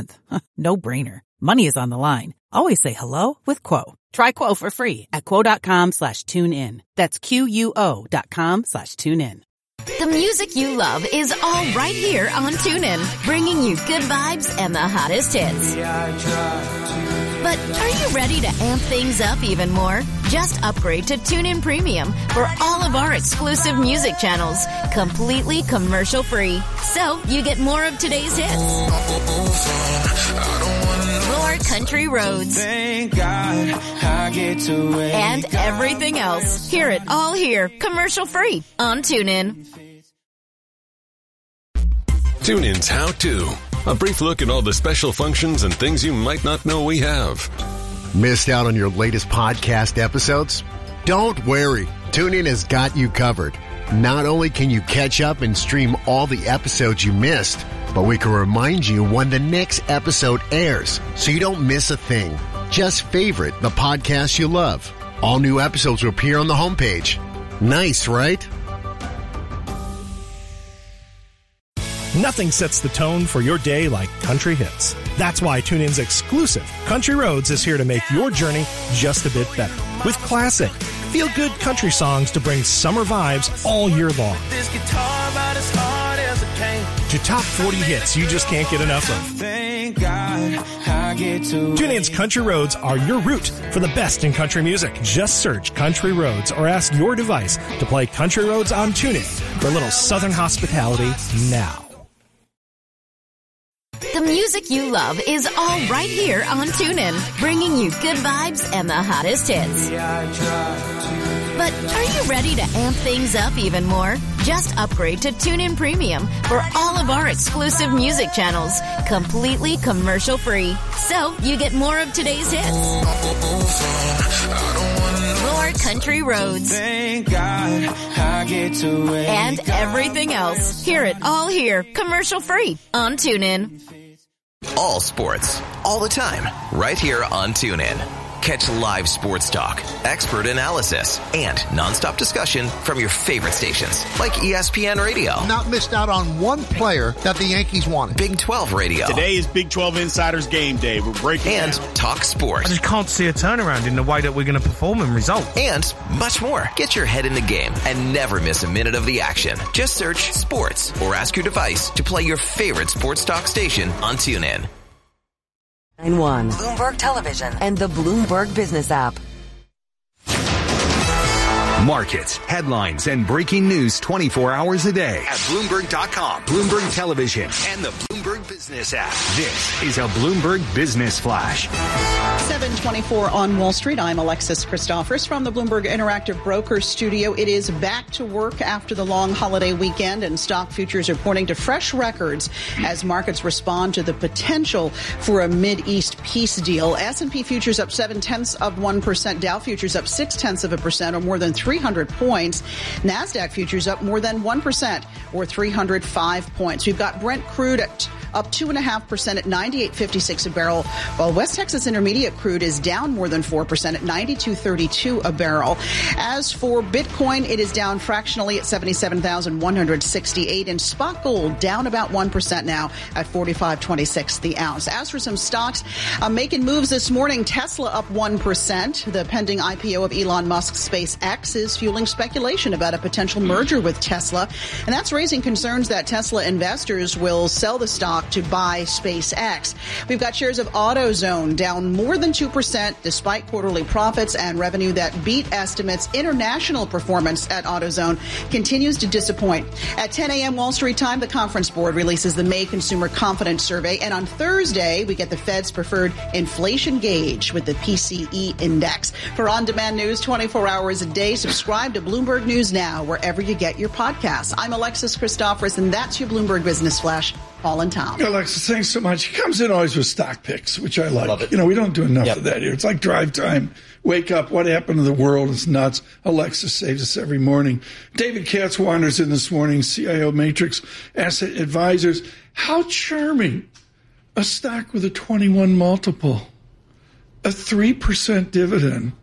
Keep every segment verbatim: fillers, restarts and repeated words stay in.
month. No brainer. Money is on the line. Always say hello with Quo. Try Quo for free at quo.com slash tune in. That's Q-U-O dot com slash tune in. The music you love is all right here on TuneIn, bringing you good vibes and the hottest hits. But are you ready to amp things up even more? Just upgrade to TuneIn Premium for all of our exclusive music channels, completely commercial-free. So you get more of today's hits, more country roads, Thank God I get to wake and everything else. Hear it all here, commercial-free on TuneIn. TuneIn's How To. A brief look at all the special functions and things you might not know we have. Missed out on your latest podcast episodes? Don't worry. TuneIn has got you covered. Not only can you catch up and stream all the episodes you missed, but we can remind you when the next episode airs so you don't miss a thing. Just favorite the podcast you love. All new episodes will appear on the homepage. Nice, right? Nothing sets the tone for your day like country hits. That's why TuneIn's exclusive Country Roads is here to make your journey just a bit better. With classic, feel-good country songs to bring summer vibes all year long. this guitar about as hard as it came. To top forty hits you just can't get enough of. Thank God I get to TuneIn's Country Roads are your route for the best in country music. Just search Country Roads or ask your device to play Country Roads on TuneIn for a little southern hospitality now. The music you love is all right here on TuneIn, bringing you good vibes and the hottest hits. But are you ready to amp things up even more? Just upgrade to TuneIn Premium for all of our exclusive music channels, completely commercial-free. So you get more of today's hits, more country roads, Thank God I get to wake and everything else. Hear it all here, commercial-free on TuneIn. All sports, all the time, right here on TuneIn. Catch live sports talk, expert analysis, and nonstop discussion from your favorite stations, like E S P N Radio. Not missed out on one player that the Yankees wanted. Big twelve Radio. Today is Big twelve Insiders Game Day. We're breaking And down. Talk Sport. I just can't see a turnaround in the way that we're going to perform and result. And much more. Get your head in the game and never miss a minute of the action. Just search Sports or ask your device to play your favorite sports talk station on TuneIn. One Bloomberg Television and the Bloomberg Business app. Markets, headlines, and breaking news twenty-four hours a day at Bloomberg dot com, Bloomberg Television, and the Bloomberg Business app. This is a Bloomberg Business Flash. seven twenty-four on Wall Street. I'm Alexis Christophers from the Bloomberg Interactive Brokers studio. It is back to work after the long holiday weekend, and stock futures are pointing to fresh records as markets respond to the potential for a Mid-East peace deal. S and P futures up seven-tenths of one percent. Dow futures up six-tenths of a percent, or more than three hundred points. NASDAQ futures up more than one percent, or three hundred five points. We've got Brent crude at up two point five percent at ninety-eight fifty-six a barrel, while West Texas Intermediate crude is down more than four percent at ninety-two thirty-two a barrel. As for Bitcoin, it is down fractionally at seventy-seven thousand one hundred sixty-eight, and spot gold down about one percent now at forty-five twenty-six the ounce. As for some stocks uh, making moves this morning, Tesla up one percent. The pending I P O of Elon Musk's SpaceX is fueling speculation about a potential merger with Tesla, and that's raising concerns that Tesla investors will sell the stock to buy SpaceX. We've got shares of AutoZone down more than two percent despite quarterly profits and revenue that beat estimates. International performance at AutoZone continues to disappoint. At ten a.m. Wall Street time, the Conference Board releases the May Consumer Confidence Survey, and on Thursday, we get the Fed's preferred inflation gauge with the P C E index. For on-demand news twenty-four hours a day, subscribe to Bloomberg News Now wherever you get your podcasts. I'm Alexis Christophers, and that's your Bloomberg Business Flash. Paul and Tom. Alexis, thanks so much. He comes in always with stock picks, which I like. Love it. You know, we don't do enough Yep. of that here. It's like drive time. Wake up. What happened to the world? It's nuts. Alexis saves us every morning. David Katz wanders in this morning, C I O Matrix Asset Advisors. How charming. A stock with a twenty-one multiple, a three percent dividend,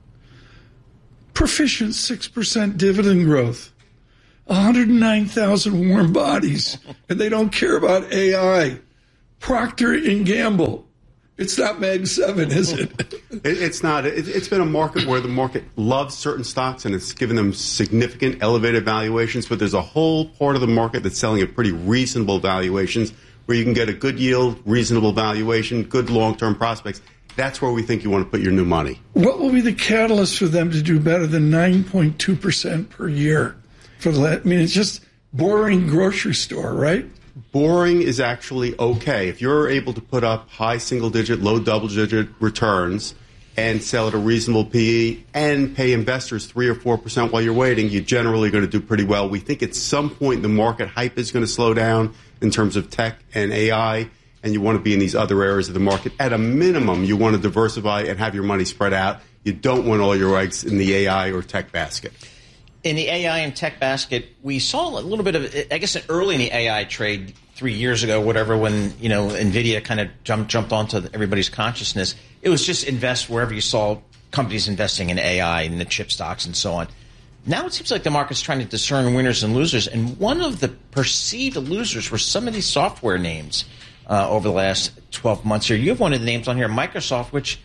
proficient six percent dividend growth, one hundred nine thousand warm bodies, and they don't care about A I. Procter and Gamble. It's not Mag seven, is it? it it's not. It, it's been a market where the market loves certain stocks, and it's given them significant elevated valuations, but there's a whole part of the market that's selling at pretty reasonable valuations, where you can get a good yield, reasonable valuation, good long-term prospects. That's where we think you want to put your new money. What will be the catalyst for them to do better than nine point two percent per year? For the, I mean, it's just boring grocery store, right? Boring is actually okay. If you're able to put up high single-digit, low double-digit returns and sell at a reasonable P E and pay investors three or four percent while you're waiting, you're generally going to do pretty well. We think at some point the market hype is going to slow down in terms of tech and A I, and you want to be in these other areas of the market. At a minimum, you want to diversify and have your money spread out. You don't want all your eggs in the A I or tech basket. In the A I and tech basket, we saw a little bit of, I guess, early in the A I trade three years ago, whatever, when, you know, NVIDIA kind of jumped jumped onto everybody's consciousness. It was just invest wherever you saw companies investing in A I and the chip stocks and so on. Now it seems like the market's trying to discern winners and losers, and one of the perceived losers were some of these software names uh, over the last twelve months here. You have one of the names on here, Microsoft, which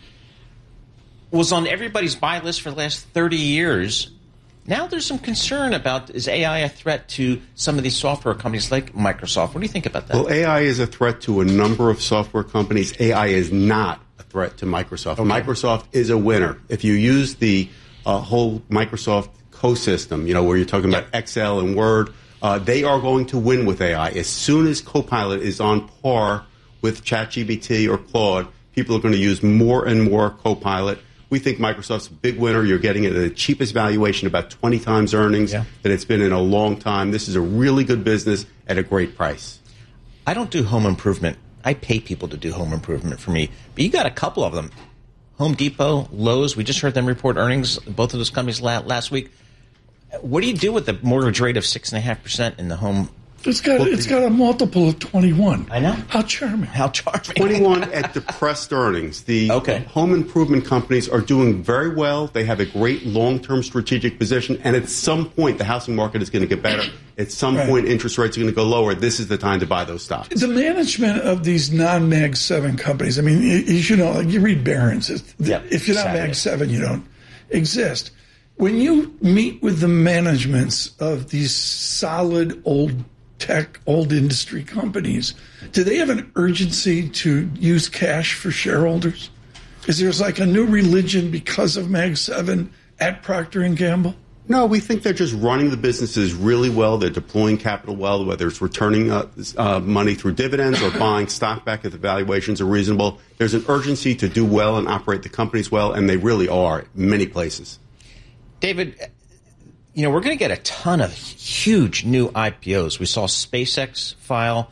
was on everybody's buy list for the last thirty years. Now there's some concern about, is A I a threat to some of these software companies like Microsoft? What do you think about that? Well, A I is a threat to a number of software companies. A I is not a threat to Microsoft. Okay. Microsoft is a winner. If you use the uh, whole Microsoft ecosystem, you know, where you're talking about Excel and Word, uh, they are going to win with A I. As soon as Copilot is on par with ChatGPT or Claude, people are going to use more and more Copilot. We think Microsoft's a big winner. You're getting it at the cheapest valuation, about twenty times earnings yeah. that it's been in a long time. This is a really good business at a great price. I don't do home improvement. I pay people to do home improvement for me. But you got a couple of them. Home Depot, Lowe's, we just heard them report earnings, both of those companies last week. What do you do with the mortgage rate of six point five percent in the home? It's got well, it's got a multiple of twenty-one. I know. How charming. How charming. twenty-one at depressed earnings. The okay. home improvement companies are doing very well. They have a great long-term strategic position. And at some point, the housing market is going to get better. At some right. point, interest rates are going to go lower. This is the time to buy those stocks. The management of these non-Mag seven companies, I mean, you know, you read Barron's. Yep. If you're not Saturday. Mag seven, you don't exist. When you meet with the managements of these solid old tech, old industry companies, do they have an urgency to use cash for shareholders? Is there like a new religion because of Mag seven at Procter and Gamble? No, we think they're just running the businesses really well. They're deploying capital well, whether it's returning uh, uh, money through dividends or buying stock back if the valuations are reasonable. There's an urgency to do well and operate the companies well, and they really are in many places. David, you know, we're going to get a ton of huge new I P Os. We saw SpaceX file.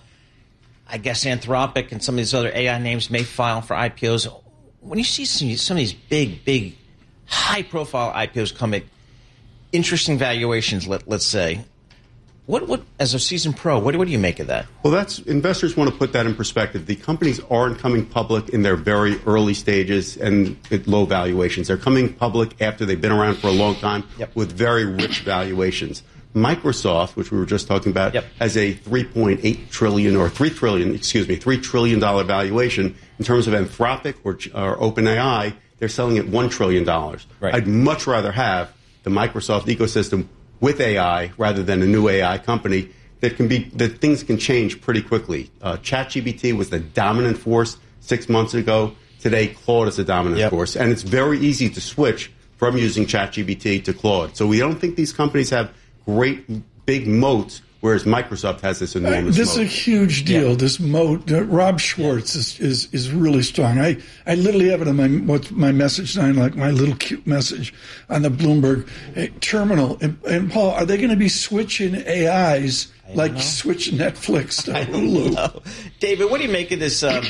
I guess Anthropic and some of these other A I names may file for I P Os. When you see some, some of these big, big, high-profile I P Os come at interesting valuations, let, let's say, what, what as a seasoned pro, what, what do you make of that? Well, that's investors want to put that in perspective. The companies aren't coming public in their very early stages and at low valuations. They're coming public after they've been around for a long time yep. with very rich valuations. Microsoft, which we were just talking about, yep. has a three point eight trillion dollars or three trillion dollars, excuse me, three trillion dollars valuation. In terms of Anthropic or, or OpenAI, they're selling at one trillion dollars. Right. I'd much rather have the Microsoft ecosystem with A I rather than a new A I company that can be that things can change pretty quickly. Uh, ChatGPT was the dominant force six months ago. Today, Claude is the dominant yep. force, and it's very easy to switch from using ChatGPT to Claude. So we don't think these companies have great big moats, whereas Microsoft has this enormous uh, this moat. This is a huge deal, yeah. this moat. Uh, Rob Schwartz is, is, is really strong. I, I literally have it on my what's my message sign, like my little cute message on the Bloomberg uh, terminal. And, and Paul, are they going to be switching A Is like switch Netflix to Hulu? David, what do you make of this? Um,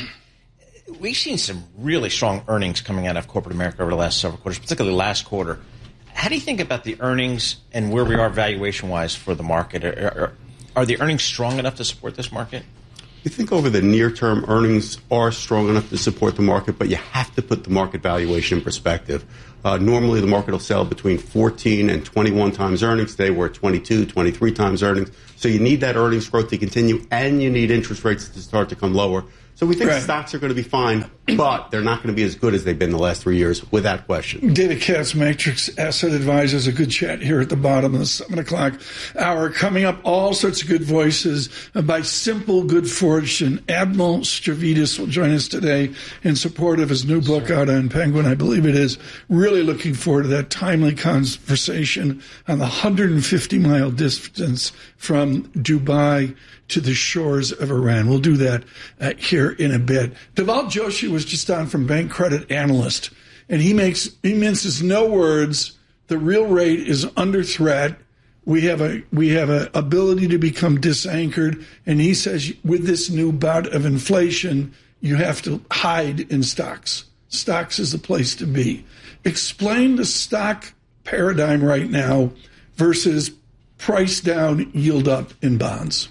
we've seen some really strong earnings coming out of corporate America over the last several quarters, particularly last quarter. How do you think about the earnings and where we are valuation-wise for the market? Are, are, are the earnings strong enough to support this market? We think over the near term, earnings are strong enough to support the market, but you have to put the market valuation in perspective. Uh, normally, the market will sell between fourteen and twenty-one times earnings. Today, we're at twenty-two, twenty-three times earnings. So you need that earnings growth to continue, and you need interest rates to start to come lower. So So we think Right. stocks are going to be fine, but they're not going to be as good as they've been the last three years, without question. David Katz, Matrix Asset Advisors, a good chat here at the bottom of the seven o'clock hour. Coming up, all sorts of good voices by Simple Good Fortune. Admiral Stavridis will join us today in support of his new book out on Penguin, I believe it is. Really looking forward to that timely conversation on the one hundred fifty mile distance from Dubai to the shores of Iran. We'll do that uh, here in a bit. Deval Joshi was just on from Bank Credit Analyst, and he makes he minces no words. The real rate is under threat. We have a we have a ability to become disanchored, and he says with this new bout of inflation, you have to hide in stocks. Stocks is the place to be. Explain the stock paradigm right now versus price down, yield up in bonds.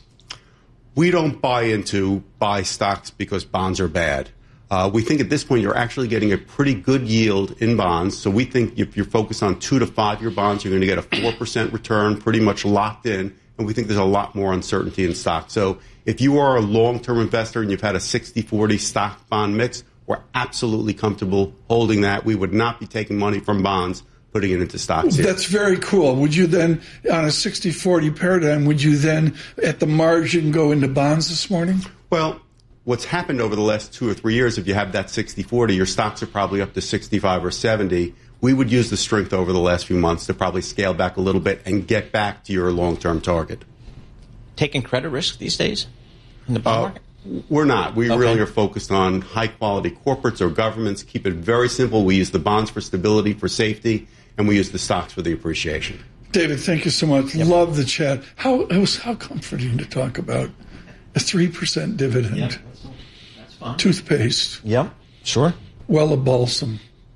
We don't buy into buy stocks because bonds are bad. Uh, we think at this point you're actually getting a pretty good yield in bonds. So we think if you're focused on two to five year bonds, you're going to get a four percent return pretty much locked in. And we think there's a lot more uncertainty in stocks. So if you are a long-term investor and you've had a sixty forty stock bond mix, we're absolutely comfortable holding that. We would not be taking money from bonds, putting it into stocks here. That's very cool. Would you then, on a sixty forty paradigm, would you then, at the margin, go into bonds this morning? Well, what's happened over the last two or three years, if you have that sixty forty, your stocks are probably up to sixty-five or seventy. We would use the strength over the last few months to probably scale back a little bit and get back to your long-term target. Taking credit risk these days in the bond Uh, market? We're not. We Okay. really are focused on high-quality corporates or governments. Keep it very simple. We use the bonds for stability, for safety, and we use the stocks for the appreciation. David, thank you so much. Yep. Love the chat. How it was how comforting to talk about a three percent dividend. Yep. That's fine. Toothpaste. Yep, sure. Well, a balsam.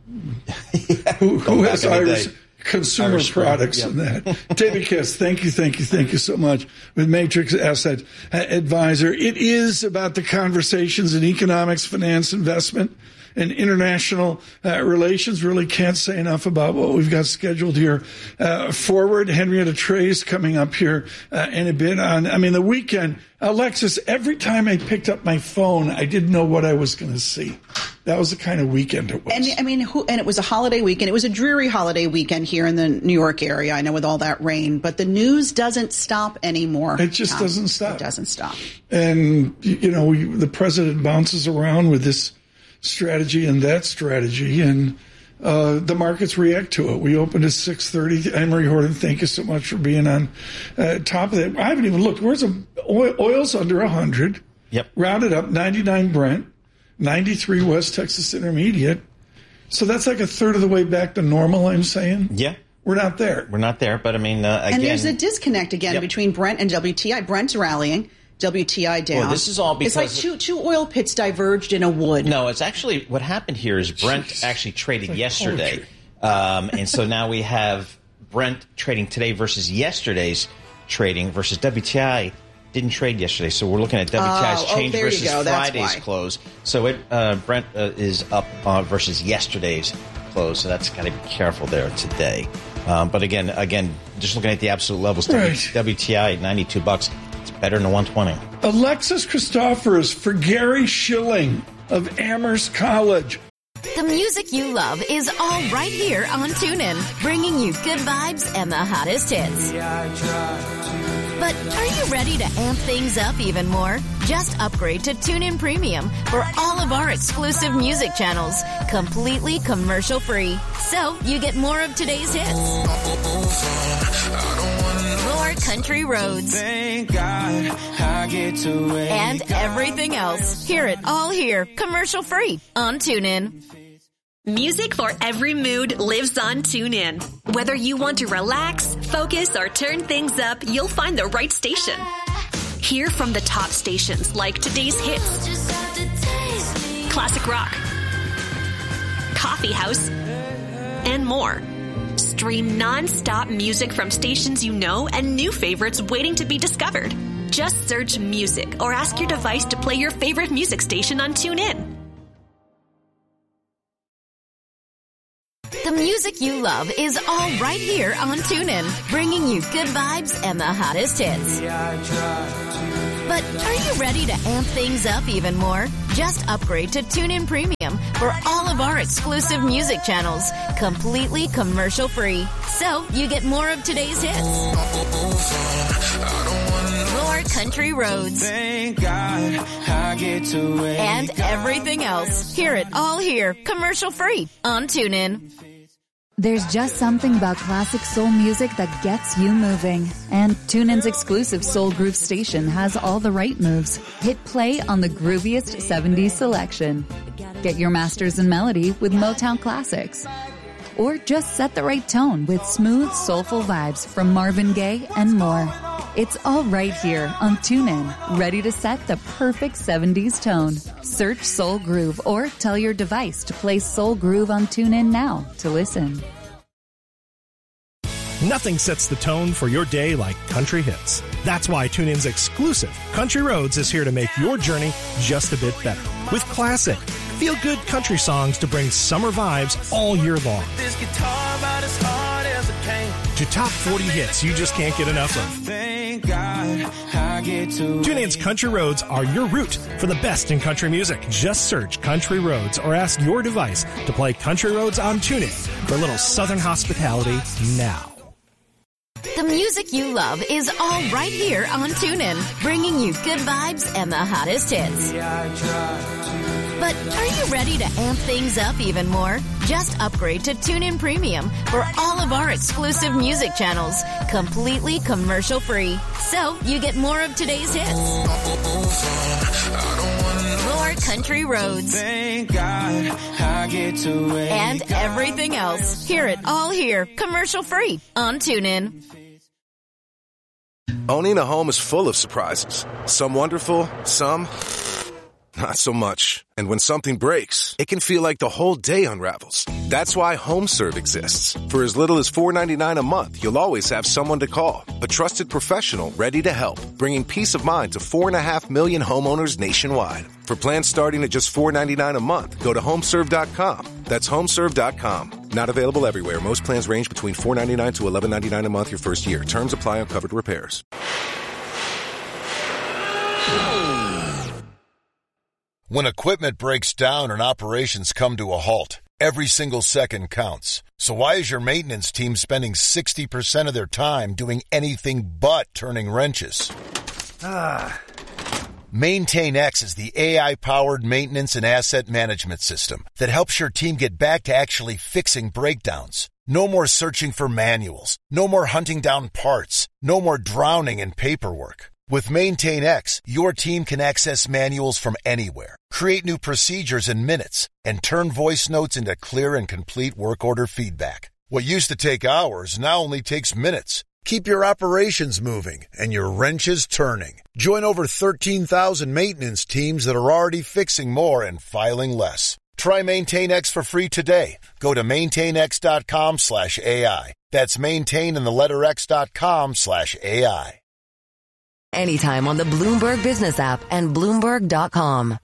who who has Irish consumer Irish products yep. in that? David Katz, thank you, thank you, thank you so much. With Matrix Asset Advisor, it is about the conversations in economics, finance, investment, and international uh, relations. Really can't say enough about what we've got scheduled here uh, forward. Henrietta Trey's coming up here uh, in a bit. On, I mean, the weekend, Alexis, every time I picked up my phone, I didn't know what I was going to see. That was the kind of weekend it was. And I mean, who, and it was a holiday weekend. It was a dreary holiday weekend here in the New York area. I know with all that rain, but the news doesn't stop anymore. It just Tom. doesn't stop. It doesn't stop. And, you know, we, the president bounces around with this strategy and that strategy, and uh, the markets react to it. We opened at six thirty. Anne-Marie Horton, thank you so much for being on uh, top of that. I haven't even looked. Where's a, oil, oil's under one hundred. Yep. Rounded up, ninety-nine Brent, ninety-three West Texas Intermediate. So that's like a third of the way back to normal, I'm saying. Yeah. We're not there. We're not there, but I mean, uh, again. And there's a disconnect again Yep. between Brent and W T I. Brent's rallying. W T I down. Well, this is all because it's like two two oil pits diverged in a wood. No, it's actually what happened here is Brent Jeez. actually traded Like yesterday, um, and so now we have Brent trading today versus yesterday's trading versus W T I didn't trade yesterday. So we're looking at W T I's Oh, oh, change there you versus go. That's Friday's why. close. So it uh, Brent uh, is up uh, versus yesterday's close. So that's got to be careful there today. Um, but again, again, just looking at the absolute levels, Right. W T I ninety-two bucks. It's better than one twenty. Alexis Christophorous for Gary Schilling of Amherst College. The music you love is all right here on TuneIn, bringing you good vibes and the hottest hits. But are you ready to amp things up even more? Just upgrade to TuneIn Premium for all of our exclusive music channels, completely commercial free. So you get more of today's hits. More country roads. Thank God I get to wake And everything else. Hear it all here, commercial free on TuneIn. Music for every mood lives on TuneIn. Whether you want to relax, focus, or turn things up, you'll find the right station. Hear from the top stations like Today's Hits, Classic Rock, Coffee House, and more. Stream non-stop music from stations you know and new favorites waiting to be discovered. Just search music or ask your device to play your favorite music station on TuneIn. The music you love is all right here on TuneIn, bringing you good vibes and the hottest hits. I try to But are you ready to amp things up even more? Just upgrade to TuneIn Premium for all of our exclusive music channels, completely commercial-free. So you get more of today's hits, more country roads, Thank God I get to wake and everything else. Hear it all here, commercial-free on TuneIn. There's just something about classic soul music that gets you moving. And TuneIn's exclusive Soul Groove station has all the right moves. Hit play on the grooviest seventies selection. Get your masters in melody with Motown classics. Or just set the right tone with smooth, soulful vibes from Marvin Gaye and more. It's all right here on TuneIn, ready to set the perfect seventies tone. Search Soul Groove or tell your device to play Soul Groove on TuneIn now to listen. Nothing sets the tone for your day like country hits. That's why TuneIn's exclusive Country Roads is here to make your journey just a bit better. With classic, feel-good country songs to bring summer vibes all year long. this guitar about as hard as it can. To top forty hits you just can't get enough of. Thank God I get to TuneIn's Country Roads are your route for the best in country music. Just search Country Roads or ask your device to play Country Roads on TuneIn for a little Southern hospitality now. The music you love is all right here on TuneIn, bringing you good vibes and the hottest hits. But are you ready to amp things up even more? Just upgrade to TuneIn Premium for all of our exclusive music channels, completely commercial-free. So you get more of today's hits, more country roads, Thank God I get to wake and everything else. Hear it all here, commercial-free on TuneIn. Owning a home is full of surprises. Some wonderful, some not so much. And when something breaks, it can feel like the whole day unravels. That's why HomeServe exists. For as little as four dollars and ninety-nine cents a month, you'll always have someone to call. A trusted professional ready to help, bringing peace of mind to four point five million homeowners nationwide. For plans starting at just four dollars and ninety-nine cents a month, go to homeserve dot com. That's homeserve dot com. Not available everywhere. Most plans range between four dollars and ninety-nine cents to eleven dollars and ninety-nine cents a month your first year. Terms apply on covered repairs. When equipment breaks down and operations come to a halt, every single second counts. So why is your maintenance team spending sixty percent of their time doing anything but turning wrenches? Ah. MaintainX is the A I-powered maintenance and asset management system that helps your team get back to actually fixing breakdowns. No more searching for manuals. No more hunting down parts. No more drowning in paperwork. With MaintainX, your team can access manuals from anywhere, create new procedures in minutes, and turn voice notes into clear and complete work order feedback. What used to take hours now only takes minutes. Keep your operations moving and your wrenches turning. Join over thirteen thousand maintenance teams that are already fixing more and filing less. Try MaintainX for free today. Go to maintainx.com slash AI. That's maintain in the letter X dot com slash AI. Anytime on the Bloomberg Business app and Bloomberg dot com.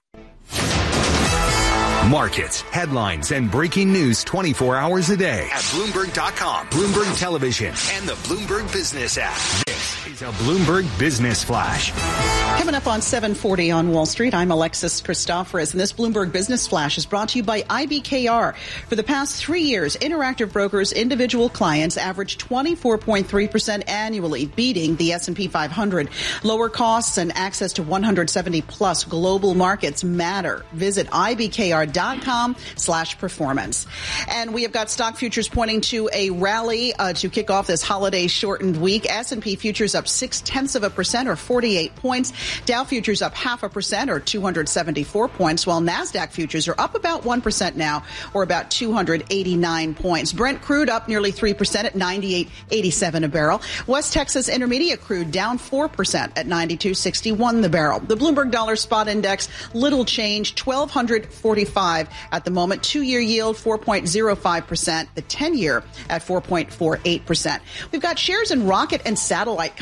Markets, headlines, and breaking news twenty-four hours a day at Bloomberg dot com, Bloomberg Television, and the Bloomberg Business app. This is a Bloomberg Business Flash. Coming up on seven forty on Wall Street, I'm Alexis Christoforous, and this Bloomberg Business Flash is brought to you by I B K R. For the past three years, Interactive Brokers' individual clients averaged twenty-four point three percent annually, beating the S and P five hundred. Lower costs and access to one hundred seventy plus global markets matter. Visit I B K R dot com slash performance. And we have got stock futures pointing to a rally uh, to kick off this holiday shortened week. S and P futures up six tenths of a percent or forty-eight points. Dow futures up half a percent or two hundred seventy-four points, while NASDAQ futures are up about one percent now or about two hundred eighty-nine points. Brent crude up nearly three percent at ninety-eight eighty-seven a barrel. West Texas Intermediate crude down four percent at ninety-two sixty-one the barrel. The Bloomberg Dollar Spot Index, little change, twelve forty-five at the moment. Two-year yield, four point zero five percent. The ten-year at four point four eight percent. We've got shares in rocket and satellite companies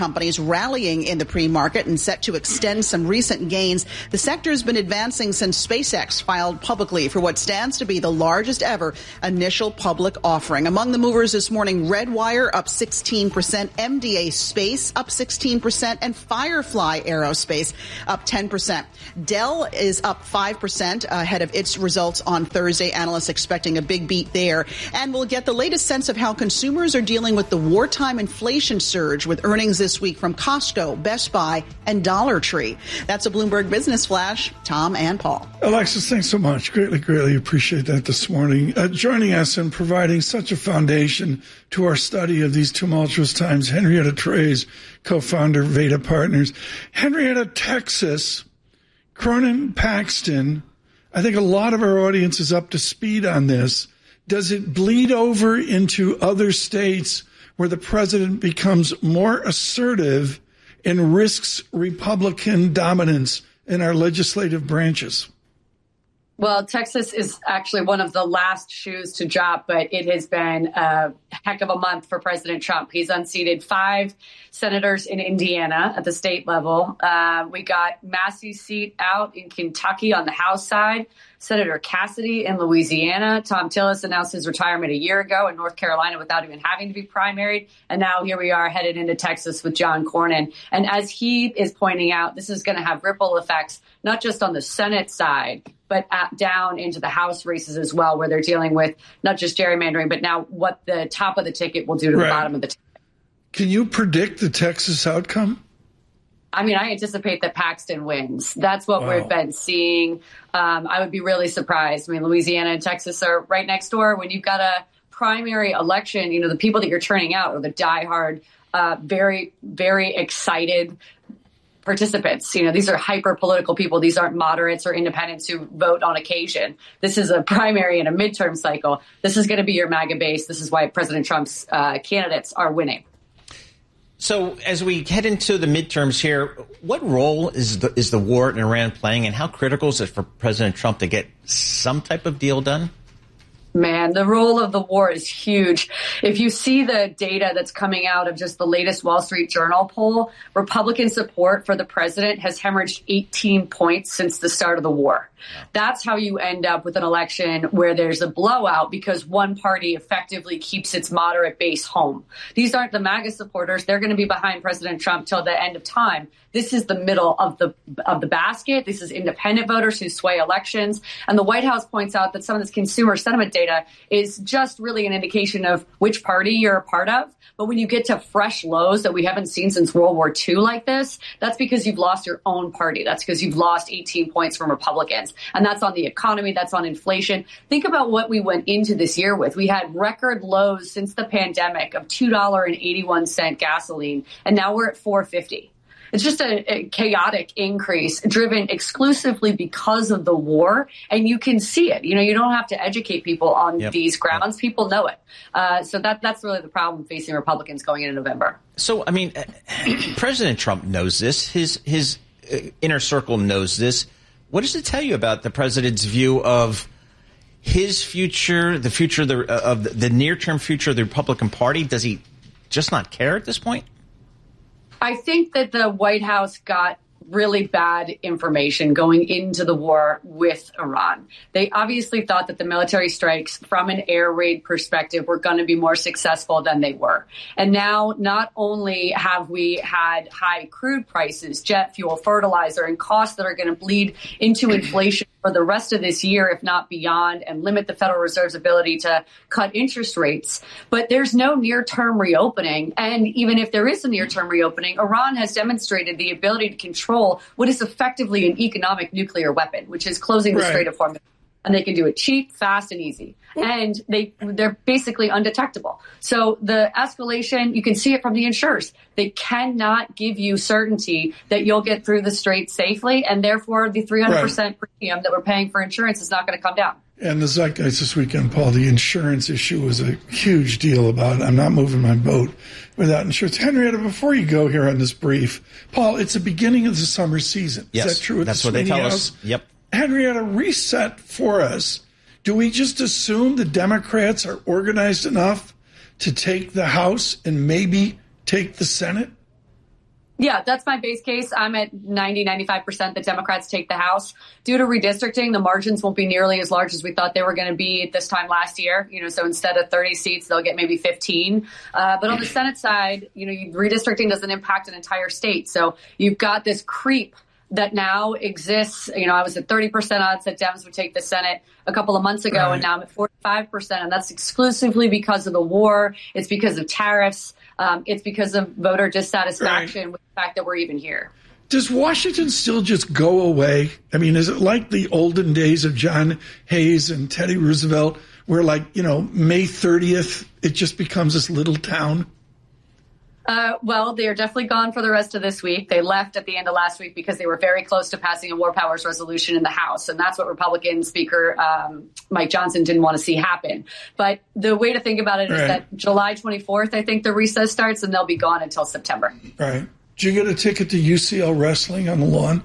companies rallying in the pre-market and set to extend some recent gains. The sector has been advancing since SpaceX filed publicly for what stands to be the largest ever initial public offering. Among the movers this morning, Redwire up sixteen percent, M D A Space up sixteen percent, and Firefly Aerospace up ten percent. Dell is up five percent ahead of its results on Thursday. Analysts expecting a big beat there. And we'll get the latest sense of how consumers are dealing with the wartime inflation surge with earnings this week from Costco, Best Buy, and Dollar Tree. That's a Bloomberg Business Flash. Tom and Paul. Alexis, thanks so much. Greatly, greatly appreciate that this morning. Uh, joining us and providing such a foundation to our study of these tumultuous times, Henrietta Trey's co-founder, Veda Partners. Henrietta, Texas, Cronin Paxton, I think a lot of our audience is up to speed on this. Does it bleed over into other states where the president becomes more assertive and risks Republican dominance in our legislative branches? Well, Texas is actually one of the last shoes to drop, but it has been a heck of a month for President Trump. He's unseated five senators in Indiana at the state level. Uh, we got Massey's seat out in Kentucky on the House side. Senator Cassidy in Louisiana. Tom Tillis announced his retirement a year ago in North Carolina without even having to be primaried. And now here we are headed into Texas with John Cornyn. And as he is pointing out, this is going to have ripple effects, not just on the Senate side, but at, down into the House races as well, where they're dealing with not just gerrymandering, but now what the top of the ticket will do to right. the bottom of the ticket. Can you predict the Texas outcome? I mean, I anticipate that Paxton wins. That's what wow. we've been seeing. Um, I would be really surprised. I mean, Louisiana and Texas are right next door. When you've got a primary election, you know, the people that you're turning out are the diehard, uh, very, very excited participants. You know, these are hyper political people. These aren't moderates or independents who vote on occasion. This is a primary and a midterm cycle. This is going to be your MAGA base. This is why President Trump's uh, candidates are winning. So as we head into the midterms here, what role is the, is the war in Iran playing, and how critical is it for President Trump to get some type of deal done? Man, the role of the war is huge. If you see the data that's coming out of just the latest Wall Street Journal poll, Republican support for the president has hemorrhaged eighteen points since the start of the war. That's how you end up with an election where there's a blowout because one party effectively keeps its moderate base home. These aren't the MAGA supporters. They're going to be behind President Trump till the end of time. This is the middle of the of the basket. This is independent voters who sway elections. And the White House points out that some of this consumer sentiment data is just really an indication of which party you're a part of. But when you get to fresh lows that we haven't seen since World War Two like this, that's because you've lost your own party. That's because you've lost eighteen points from Republicans. And that's on the economy. That's on inflation. Think about what we went into this year with. We had record lows since the pandemic of two dollars and eighty-one cents gasoline. And now we're at four dollars and fifty cents. It's just a, a chaotic increase driven exclusively because of the war. And you can see it. You know, you don't have to educate people on yep. these grounds. People know it. Uh, so that that's really the problem facing Republicans going into November. So, I mean, President Trump knows this. His, his uh, inner circle knows this. What does it tell you about the president's view of his future, the future of the, uh, of the, the near-term future of the Republican Party? Does he just not care at this point? I think that the White House got really bad information going into the war with Iran. They obviously thought that the military strikes from an air raid perspective were going to be more successful than they were. And now not only have we had high crude prices, jet fuel, fertilizer, and costs that are going to bleed into inflation for the rest of this year, if not beyond, and limit the Federal Reserve's ability to cut interest rates. But there's no near-term reopening. And even if there is a near-term reopening, Iran has demonstrated the ability to control what is effectively an economic nuclear weapon, which is closing the right. Strait of Hormuz. And they can do it cheap, fast, and easy. And they, they're basically undetectable. So the escalation, you can see it from the insurers. They cannot give you certainty that you'll get through the strait safely. And therefore, the three hundred percent right. premium that we're paying for insurance is not going to come down. And the zeitgeist this weekend, Paul, the insurance issue was a huge deal about it. I'm not moving my boat without insurance. Henrietta, before you go here on this brief, Paul, it's the beginning of the summer season. Yes, is that true? That's what they tell us. Yep. Henrietta, reset for us. Do we just assume the Democrats are organized enough to take the House and maybe take the Senate? Yeah, that's my base case. I'm at ninety, ninety-five percent that Democrats take the House. Due to redistricting, the margins won't be nearly as large as we thought they were going to be this time last year. You know, so instead of thirty seats, they'll get maybe fifteen. Uh, but on the Senate side, you know, redistricting doesn't impact an entire state. So you've got this creep that now exists. You know, I was at thirty percent odds that Dems would take the Senate a couple of months ago, right. And now I'm at forty-five percent. And that's exclusively because of the war. It's because of tariffs. Um, it's because of voter dissatisfaction right. with the fact that we're even here. Does Washington still just go away? I mean, is it like the olden days of John Hayes and Teddy Roosevelt, where, like, you know, May thirtieth, it just becomes this little town? Uh, well, they are definitely gone for the rest of this week. They left at the end of last week because they were very close to passing a war powers resolution in the House. And that's what Republican Speaker um, Mike Johnson didn't want to see happen. But the way to think about it right. is that July twenty-fourth, I think the recess starts, and they'll be gone until September. Right. Did you get a ticket to U C L wrestling on the lawn?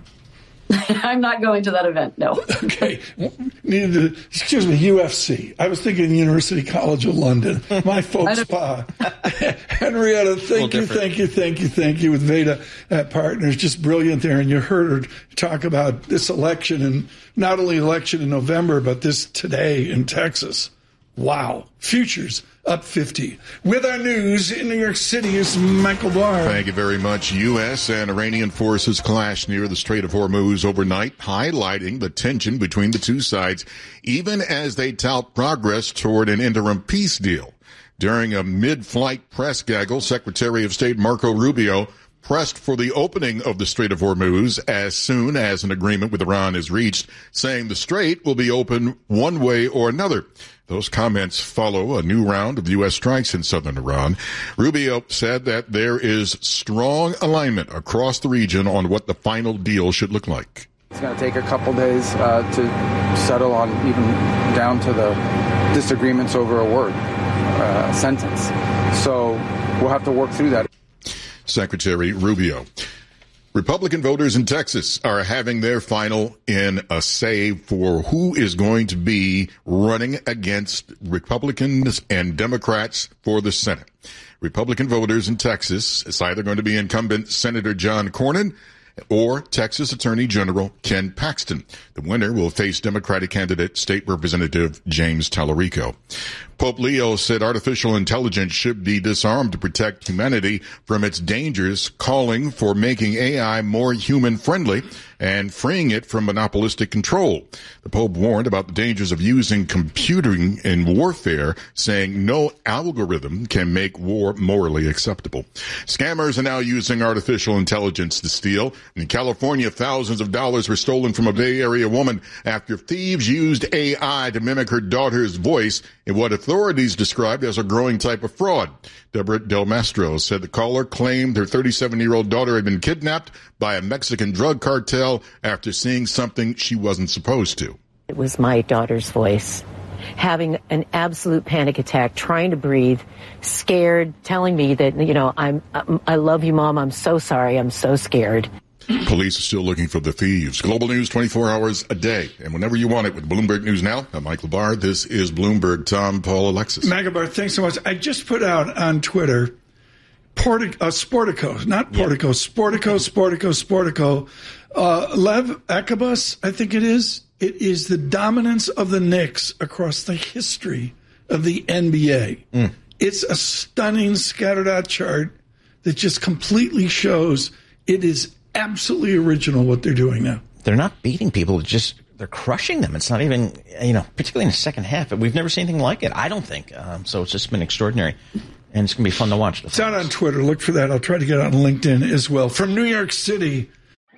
I'm not going to that event, no. Okay. Needed to, excuse me, U F C. I was thinking University College of London. My folks spa. Henrietta, thank you, thank you, thank you, thank you with Veda uh, Partners. Just brilliant there. And you heard her talk about this election, and not only election in November, but this today in Texas. Wow. Futures up fifty. With our news in New York City is Michael Barr. Thank you very much. U S and Iranian forces clashed near the Strait of Hormuz overnight, highlighting the tension between the two sides, even as they tout progress toward an interim peace deal. During a mid-flight press gaggle, Secretary of State Marco Rubio pressed for the opening of the Strait of Hormuz as soon as an agreement with Iran is reached, saying the strait will be open one way or another. Those comments follow a new round of U S strikes in southern Iran. Rubio said that there is strong alignment across the region on what the final deal should look like. It's going to take a couple days uh, to settle on even down to the disagreements over a word, uh, sentence. So we'll have to work through that. Secretary Rubio. Republican voters in Texas are having their final in a say for who is going to be running against Republicans and Democrats for the Senate. Republican voters in Texas, it's either going to be incumbent Senator John Cornyn or Texas Attorney General Ken Paxton. The winner will face Democratic candidate State Representative James Tallarico. Pope Leo said artificial intelligence should be disarmed to protect humanity from its dangers, calling for making A I more human-friendly and freeing it from monopolistic control. The Pope warned about the dangers of using computing in warfare, saying no algorithm can make war morally acceptable. Scammers are now using artificial intelligence to steal. In California, thousands of dollars were stolen from a Bay Area woman after thieves used A I to mimic her daughter's voice in what authorities described as a growing type of fraud. Deborah Del Mastro said the caller claimed her thirty-seven-year-old daughter had been kidnapped by a Mexican drug cartel after seeing something she wasn't supposed to. It was my daughter's voice, having an absolute panic attack, trying to breathe, scared, telling me that, you know, I'm, I love you, Mom. I'm so sorry. I'm so scared. Police are still looking for the thieves. Global news twenty-four hours a day. And whenever you want it with Bloomberg News Now, I'm Michael Barr. This is Bloomberg. Tom, Paul, Alexis. Magabar, thanks so much. I just put out on Twitter Portic- uh, Sportico, not Portico, yep. Sportico, Sportico, Sportico. Uh, Lev Akabas, I think it is. It is the dominance of the Knicks across the history of the N B A. Mm. It's a stunning scattered out chart that just completely shows it is absolutely original what they're doing now. They're not beating people, just they're crushing them. It's not even, you know, particularly in the second half. We've never seen anything like it, I don't think. Um, so it's just been extraordinary. And it's going to be fun to watch. It's out on Twitter. Look for that. I'll try to get it on LinkedIn as well. From New York City.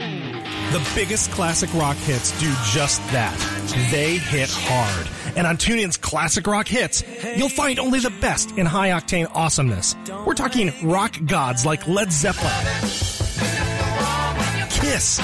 The biggest classic rock hits do just that. They hit hard. And on TuneIn's Classic Rock Hits, you'll find only the best in high-octane awesomeness. We're talking rock gods like Led Zeppelin, Kiss,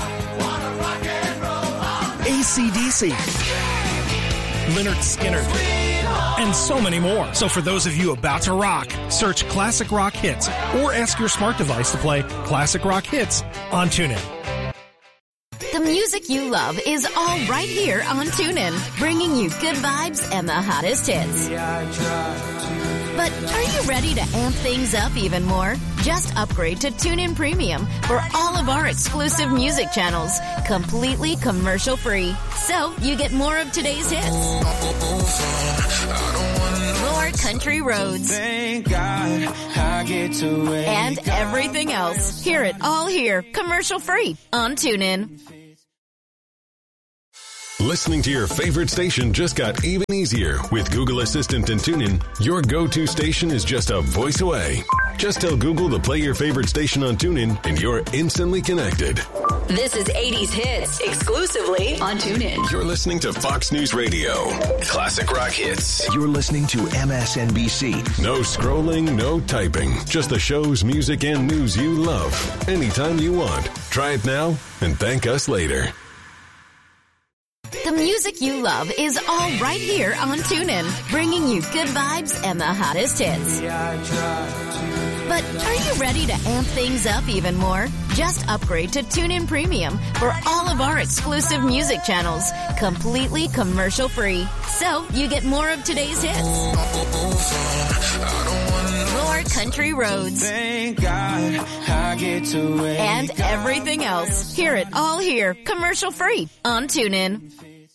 A C D C, Lynyrd Skynyrd, and so many more. So for those of you about to rock, search Classic Rock Hits or ask your smart device to play Classic Rock Hits on TuneIn. The music you love is all right here on TuneIn, bringing you good vibes and the hottest hits. But are you ready to amp things up even more? Just upgrade to TuneIn Premium for all of our exclusive music channels, completely commercial-free. So you get more of today's hits, more country roads, Thank God I get to wake and everything else. Hear it all here, commercial-free on TuneIn. Listening to your favorite station just got even easier. With Google Assistant and TuneIn, your go-to station is just a voice away. Just tell Google to play your favorite station on TuneIn, and you're instantly connected. This is eighties Hits, exclusively on TuneIn. You're listening to Fox News Radio. Classic rock hits. You're listening to M S N B C. No scrolling, no typing. Just the shows, music, and news you love. Anytime you want. Try it now and thank us later. The music you love is all right here on TuneIn, bringing you good vibes and the hottest hits. But are you ready to amp things up even more? Just upgrade to TuneIn Premium for all of our exclusive music channels, completely commercial-free. So you get more of today's hits, more country roads, Thank God I get to wake and everything else. Hear it all here, commercial-free on TuneIn.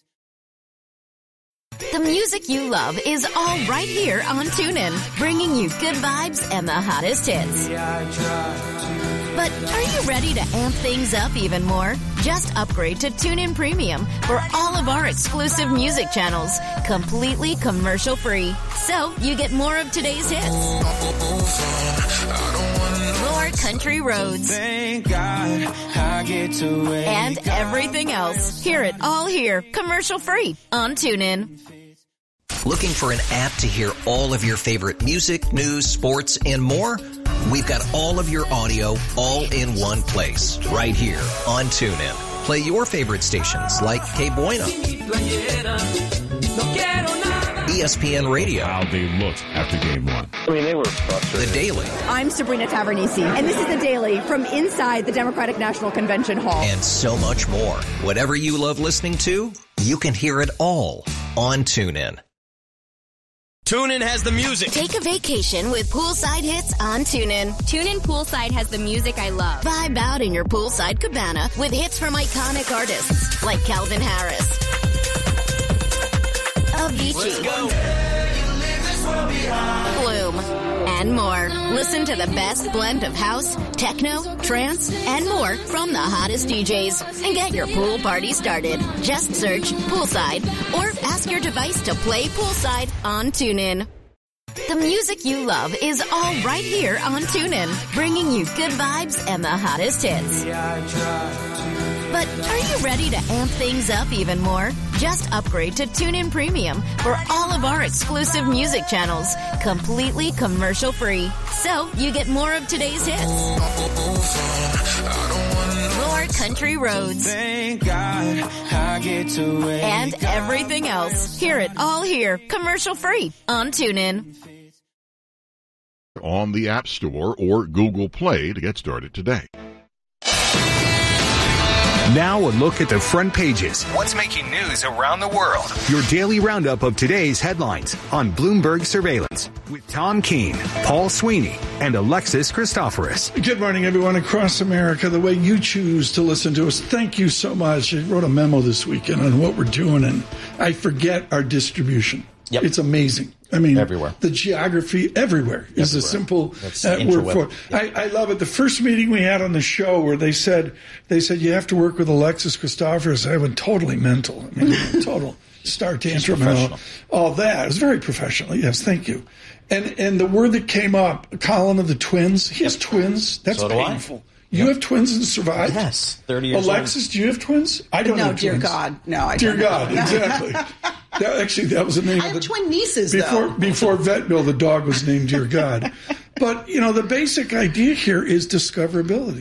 The music you love is all right here on TuneIn, bringing you good vibes and the hottest hits. But are you ready to amp things up even more? Just upgrade to TuneIn Premium for all of our exclusive music channels, completely commercial-free. So you get more of today's hits, more country roads, Thank God I get to wake and everything else. Hear it all here, commercial-free on TuneIn. Looking for an app to hear all of your favorite music, news, sports, and more? We've got all of your audio all in one place, right here on TuneIn. Play your favorite stations like K Bueno, E S P N Radio. How they looked after game one. I mean, they were frustrated. The Daily. I'm Sabrina Tavernisi, and this is The Daily from inside the Democratic National Convention Hall. And so much more. Whatever you love listening to, you can hear it all on TuneIn. TuneIn has the music. Take a vacation with poolside hits on TuneIn. TuneIn Poolside has the music I love. Vibe out in your poolside cabana with hits from iconic artists like Calvin Harris, Avicii, Flume, and more. Listen to the best blend of house, techno, trance, and more from the hottest D Js and get your pool party started. Just search Poolside or ask your device to play Poolside on TuneIn. The music you love is all right here on TuneIn, bringing you good vibes and the hottest hits. But are you ready to amp things up even more? Just upgrade to TuneIn Premium for all of our exclusive music channels, completely commercial-free. So you get more of today's hits, more country roads, Thank God I get to wake and everything else. Hear it all here, commercial-free on TuneIn. On the App Store or Google Play to get started today. Now a look at the front pages. What's making news around the world? Your daily roundup of today's headlines on Bloomberg Surveillance with Tom Keene, Paul Sweeney, and Alexis Christoforous. Good morning, everyone across America. The way you choose to listen to us, thank you so much. I wrote a memo this weekend on what we're doing, and I forget our distribution. Yep. It's amazing. I mean, everywhere. The geography everywhere is everywhere. a simple uh, word for it. Yep. I, I love it. The first meeting we had on the show where they said, they said, you have to work with Alexis Christoforous. I went totally mental. I mean, total star tantrum and all, all that. It was very professional. Yes, thank you. And and the word that came up, Colin of the twins, he has twins. That's so painful. I. You yep. have twins and survived? Yes, thirty years Alexis, old. do you have twins? I don't no, have dear twins. God. No, I dear don't. Dear God, exactly. That, actually, that was the name I of have the... twin nieces, before, though. Before Vetville, the dog was named Dear God. But, you know, the basic idea here is discoverability. Yep.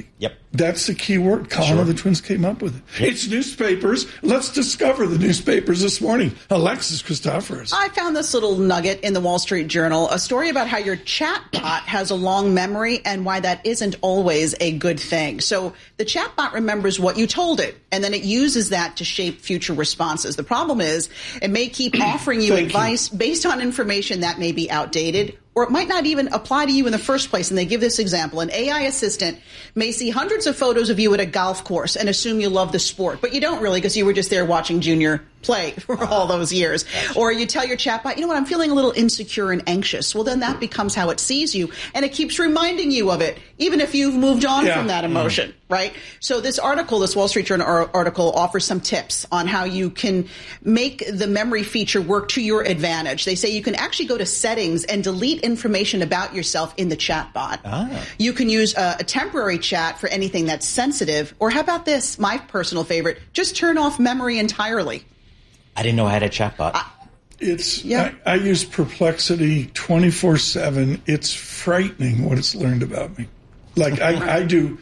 That's the key word. Colin Sure. of the Twins came up with it. It's newspapers. Let's discover the newspapers this morning. Alexis Christoforous. I found this little nugget in the Wall Street Journal, a story about how your chatbot has a long memory and why that isn't always a good thing. So the chatbot remembers what you told it, and then it uses that to shape future responses. The problem is it may keep offering you advice you. based on information that may be outdated, or it might not even apply to you in the first place. And they give this example. An A I assistant may see hundreds of photos of you at a golf course and assume you love the sport, but you don't really because you were just there watching Junior play for all those years. Gotcha. Or you tell your chatbot, you know what, I'm feeling a little insecure and anxious. Well, then that becomes how it sees you, and it keeps reminding you of it, even if you've moved on yeah. from that emotion, mm. right? So this article, this Wall Street Journal article, offers some tips on how you can make the memory feature work to your advantage. They say you can actually go to settings and delete information about yourself in the chatbot. Ah. You can use a, a temporary chat for anything that's sensitive, or how about this, my personal favorite, just turn off memory entirely. I didn't know I had a chatbot. Uh, it's yeah. I, I use Perplexity twenty-four seven. It's frightening what it's learned about me. Like I, I do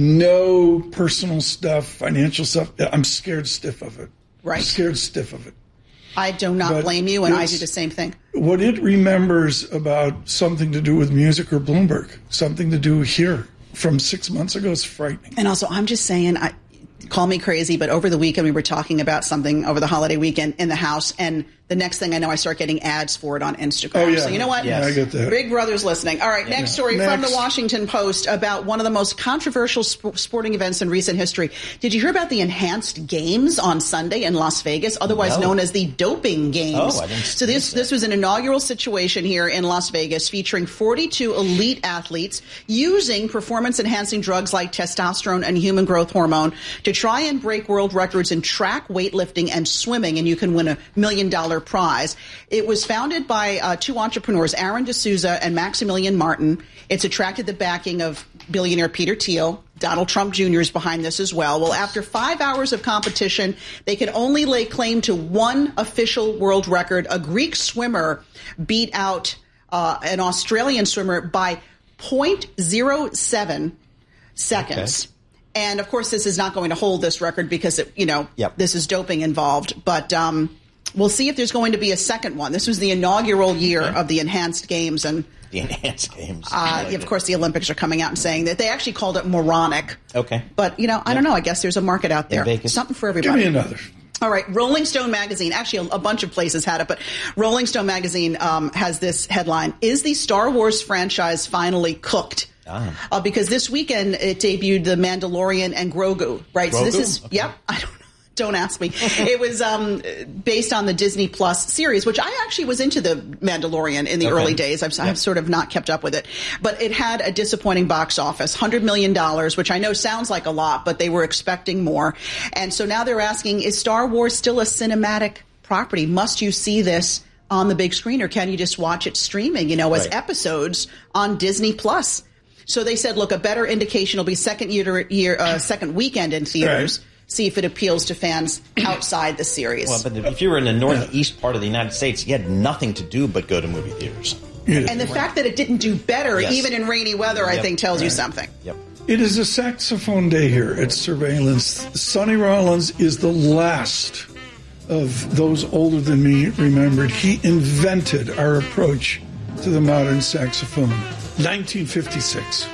no personal stuff, financial stuff. I'm scared stiff of it. Right. I'm scared stiff of it. I do not but blame you, and I do the same thing. What it remembers about something to do with music or Bloomberg, something to do here from six months ago is frightening. And also, I'm just saying, I call me crazy, but over the weekend we were talking about something over the holiday weekend in the house, and the next thing I know, I start getting ads for it on Instagram. Oh, yeah. So you know what? Yes. I get that. Big Brother's listening. All right, next yeah. story next. from the Washington Post about one of the most controversial sp- sporting events in recent history. Did you hear about the enhanced games on Sunday in Las Vegas, otherwise no. known as the doping games? Oh, I didn't so this this was an inaugural situation here in Las Vegas featuring forty-two elite athletes using performance-enhancing drugs like testosterone and human growth hormone to try and break world records in track, weightlifting, and swimming, and you can win a million-dollar prize. It was founded by uh, two entrepreneurs, Aaron D'Souza and Maximilian Martin. It's attracted the backing of billionaire Peter Thiel. Donald Trump Junior is behind this as well. Well, after five hours of competition, they could only lay claim to one official world record. A Greek swimmer beat out uh, an Australian swimmer by zero point zero seven seconds. Okay. And, of course, this is not going to hold this record because, it, you know, yep. this is doping involved. But um, we'll see if there's going to be a second one. This was the inaugural year okay. of the Enhanced Games. And the Enhanced Games. Uh, of course, the Olympics are coming out and saying that they actually called it moronic. Okay. But, you know, I yep. don't know. I guess there's a market out there. Something for everybody. Give me another. All right. Rolling Stone magazine, actually a, a bunch of places had it, but Rolling Stone magazine um, has this headline: Is the Star Wars franchise finally cooked? Ah. Uh, because this weekend it debuted The Mandalorian and Grogu, right? Grogu? So this is, okay. yep, I don't know. Don't ask me. It was um, based on the Disney Plus series, which I actually was into The Mandalorian in the okay. early days. I've, yep. I've sort of not kept up with it. But it had a disappointing box office, one hundred million dollars, which I know sounds like a lot, but they were expecting more. And so now they're asking, is Star Wars still a cinematic property? Must you see this on the big screen, or can you just watch it streaming, you know, as right. episodes on Disney Plus? So they said, look, a better indication will be second year, year uh, second weekend in theaters. Right. See if it appeals to fans outside the series. Well, but if you were in the northeast part of the United States, you had nothing to do but go to movie theaters. And the fact that it didn't do better, yes. even in rainy weather, yep. I think tells right. you something. Yep. It is a saxophone day here at Surveillance. Sonny Rollins is the last of those older than me remembered. He invented our approach to the modern saxophone. nineteen fifty-six.